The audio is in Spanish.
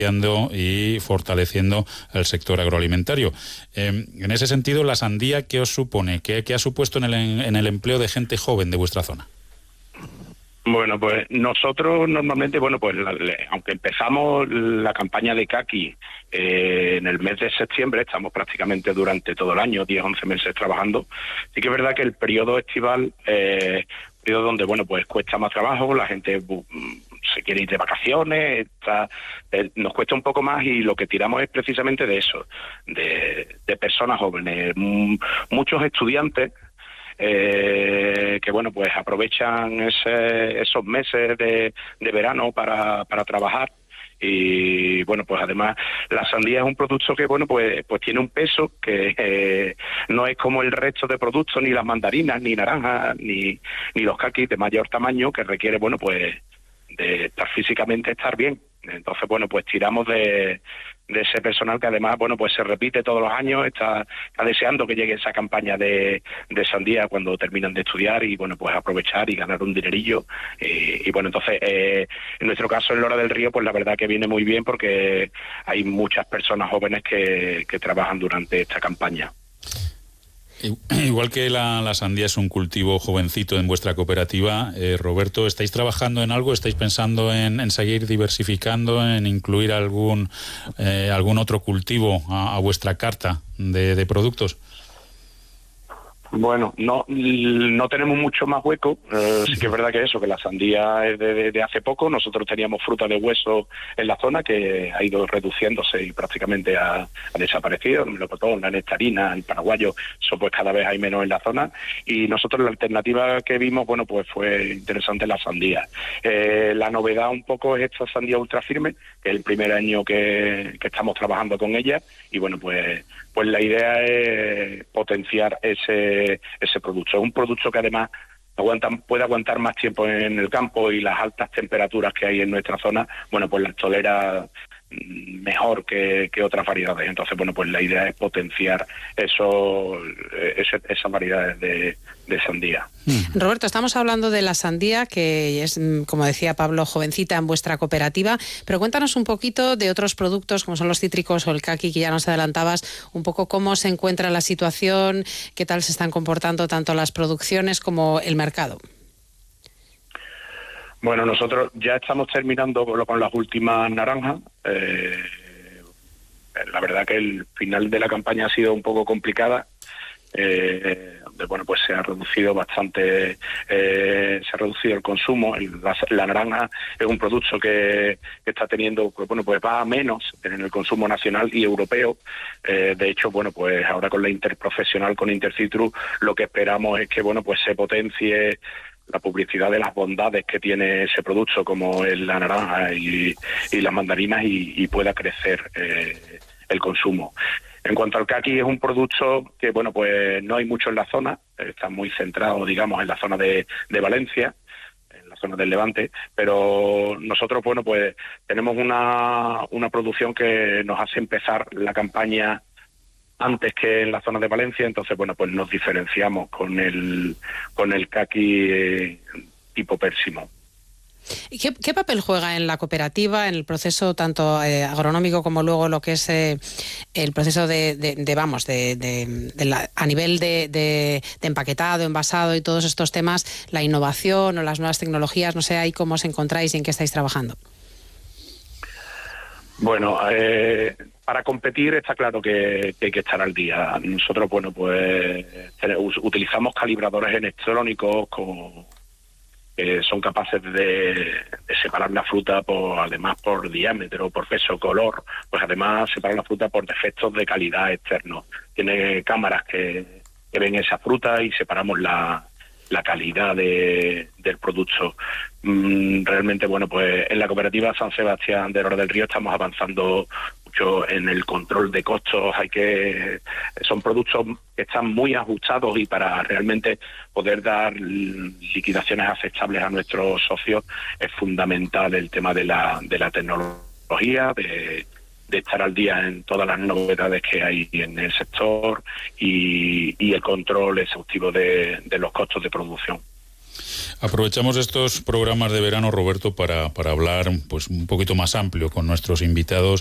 y fortaleciendo el sector agroalimentario. En ese sentido, la sandía, ¿qué os supone? ¿Qué ha supuesto en el empleo de gente joven de vuestra zona? Bueno, pues nosotros normalmente, aunque empezamos la campaña de caqui en el mes de septiembre, estamos prácticamente durante todo el año, 10-11 meses trabajando. Sí que es verdad que el periodo estival, periodo donde, pues cuesta más trabajo, la gente se quiere ir de vacaciones, nos cuesta un poco más, y lo que tiramos es precisamente de eso, de personas jóvenes, muchos estudiantes, que pues aprovechan esos meses de verano para trabajar. Y pues además la sandía es un producto que pues tiene un peso que no es como el resto de productos, ni las mandarinas, ni naranjas, ni los caquis de mayor tamaño, que requiere pues de estar físicamente bien. Entonces pues tiramos de ese personal que además pues se repite todos los años, está deseando que llegue esa campaña de sandía cuando terminan de estudiar, y pues aprovechar y ganar un dinerillo, y entonces en nuestro caso en Lora del Río pues la verdad que viene muy bien, porque hay muchas personas jóvenes que trabajan durante esta campaña. Igual que la sandía es un cultivo jovencito en vuestra cooperativa, Roberto, ¿estáis trabajando en algo? ¿Estáis pensando en seguir diversificando, en incluir algún otro cultivo a vuestra carta de productos? Bueno, no tenemos mucho más hueco. Sí que es verdad que la sandía es de hace poco. Nosotros teníamos fruta de hueso en la zona, que ha ido reduciéndose y prácticamente ha desaparecido. El melocotón, la nectarina, el paraguayo, eso pues cada vez hay menos en la zona. Y nosotros la alternativa que vimos, pues fue interesante la sandía. La novedad un poco es esta sandía ultra firme, que es el primer año que estamos trabajando con ella. Y pues la idea es potenciar ese producto. Es un producto que además puede aguantar más tiempo en el campo, y las altas temperaturas que hay en nuestra zona, pues las tolera mejor que otras variedades. Entonces, pues la idea es potenciar esas variedades de sandía. Roberto, estamos hablando de la sandía, que es, como decía Pablo, jovencita en vuestra cooperativa, pero cuéntanos un poquito de otros productos como son los cítricos o el caqui, que ya nos adelantabas, un poco cómo se encuentra la situación, qué tal se están comportando tanto las producciones como el mercado. Bueno, nosotros ya estamos terminando con las últimas naranjas. La verdad que el final de la campaña ha sido un poco complicada. Pues se ha reducido bastante, se ha reducido el consumo. La naranja es un producto que está teniendo, pues va a menos en el consumo nacional y europeo. De hecho, pues ahora con la interprofesional, con Intercitrus, lo que esperamos es que pues se potencie la publicidad de las bondades que tiene ese producto, como es la naranja y las mandarinas, y pueda crecer el consumo. En cuanto al caqui, es un producto que pues no hay mucho en la zona, está muy centrado, digamos, en la zona de Valencia, en la zona del Levante, pero nosotros, pues tenemos una producción que nos hace empezar la campaña antes que en la zona de Valencia. Entonces, pues nos diferenciamos con el caqui tipo pérsimo. ¿Y qué papel juega en la cooperativa, en el proceso tanto agronómico como luego lo que es el proceso a nivel de empaquetado, envasado y todos estos temas, la innovación o las nuevas tecnologías? No sé ahí cómo os encontráis y en qué estáis trabajando. Bueno, para competir está claro que hay que estar al día. Nosotros, pues utilizamos calibradores electrónicos que son capaces de separar la fruta además por diámetro, por peso, color, pues además separar la fruta por defectos de calidad externos. Tiene cámaras que ven esa fruta y separamos la calidad del producto. Realmente, pues en la cooperativa San Sebastián de Lora del Río estamos avanzando mucho en el control de costos. Son productos que están muy ajustados, y para realmente poder dar liquidaciones aceptables a nuestros socios es fundamental el tema de la tecnología, de estar al día en todas las novedades que hay en el sector, y el control exhaustivo de los costos de producción. Aprovechamos estos programas de verano, Roberto, para hablar pues un poquito más amplio con nuestros invitados